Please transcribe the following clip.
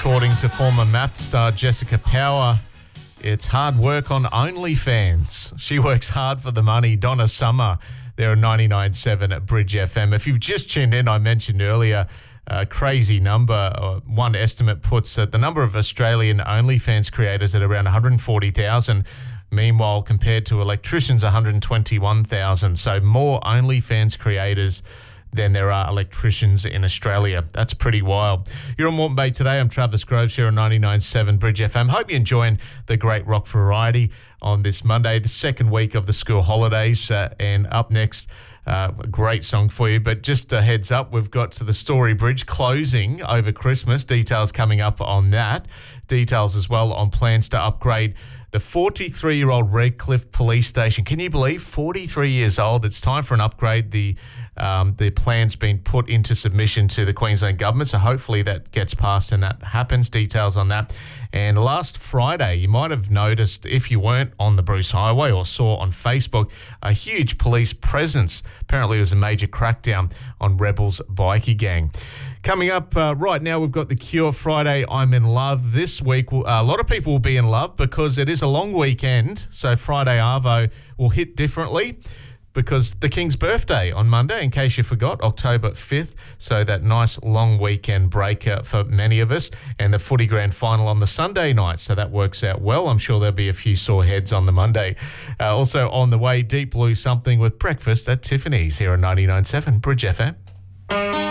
According to former math star Jessica Power, it's hard work on OnlyFans. She works hard for the money. Donna Summer there on 99.7 at Bridge FM. If you've just tuned in, I mentioned earlier a crazy number. One estimate puts the number of Australian OnlyFans creators at around 140,000. Meanwhile, compared to electricians, 121,000. So more OnlyFans creators than there are electricians in Australia. That's pretty wild. You're on Moreton Bay today. I'm Travis Groves here on 99.7 Bridge FM. Hope you're enjoying the great rock variety on this Monday, the second week of the school holidays. And up next, a great song for you. But just a heads up, we've got to the Story Bridge closing over Christmas. Details coming up on that. Details as well on plans to upgrade the 43-year-old Redcliffe Police Station. Can you believe 43 years old? It's time for an upgrade. The plan's been put into submission to the Queensland Government, so hopefully that gets passed and that happens. Details on that. And last Friday, you might have noticed, if you weren't on the Bruce Highway or saw on Facebook, a huge police presence. Apparently it was a major crackdown on Rebels bikie gang. Coming up right now, we've got the Cure Friday I'm in Love. This week, a lot of people will be in love because it is a long weekend. So Friday Arvo will hit differently because the King's birthday on Monday, in case you forgot, October 5th. So that nice long weekend break for many of us. And the footy grand final on the Sunday night. So that works out well. I'm sure there'll be a few sore heads on the Monday. Also on the way, Deep Blue Something with breakfast at Tiffany's here on 99.7 Bridge FM.